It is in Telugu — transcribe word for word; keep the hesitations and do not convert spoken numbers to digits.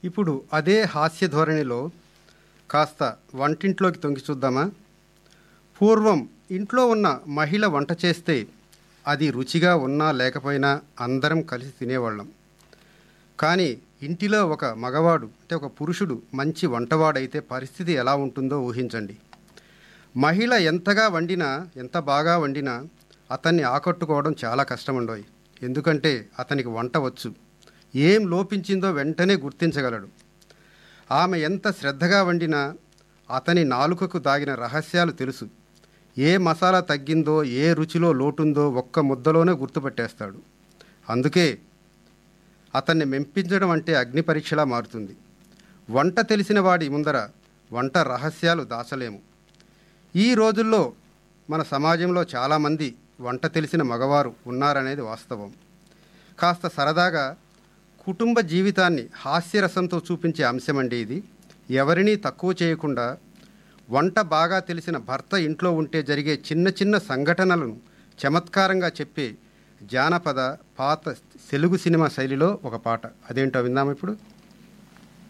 ఇప్పుడు అదే హాస్య ధోరణిలో కాస్త వంటింట్లోకి తొంగి చూద్దామా? పూర్వం ఇంట్లో ఉన్న మహిళ వంట చేస్తే అది రుచిగా ఉన్నా లేకపోయినా అందరం కలిసి తినేవాళ్ళం. కానీ ఇంటిలో ఒక మగవాడు అంటే ఒక పురుషుడు మంచి వంటవాడైతే పరిస్థితి ఎలా ఉంటుందో ఊహించండి. మహిళ ఎంతగా వండినా, ఎంత బాగా వండినా అతన్ని ఆకట్టుకోవడం చాలా కష్టముండోయ్. ఎందుకంటే అతనికి వంట వచ్చు, ఏం లోపించిందో వెంటనే గుర్తించగలడు. ఆమె ఎంత శ్రద్ధగా వండినా అతని నాలుకకు దాగిన రహస్యాలు తెలుసు. ఏ మసాలా తగ్గిందో, ఏ రుచిలో లోటుందో ఒక్క ముద్దలోనే గుర్తుపట్టేస్తాడు. అందుకే అతన్ని మెప్పించడం అంటే అగ్ని పరీక్షలా మారుతుంది. వంట తెలిసిన వాడి ముందర వంట రహస్యాలు దాచలేము. ఈ రోజుల్లో మన సమాజంలో చాలామంది వంట తెలిసిన మగవారు ఉన్నారనేది వాస్తవం. కాస్త సరదాగా కుటుంబ జీవితాన్ని హాస్యరసంతో చూపించే అంశమండి ఇది. ఎవరినీ తక్కువ చేయకుండా వంట బాగా తెలిసిన భర్త ఇంట్లో ఉంటే జరిగే చిన్న చిన్న సంఘటనలను చమత్కారంగా చెప్పే జానపద పాత తెలుగు సినిమా శైలిలో ఒక పాట. అదేంటో విందాం ఇప్పుడు.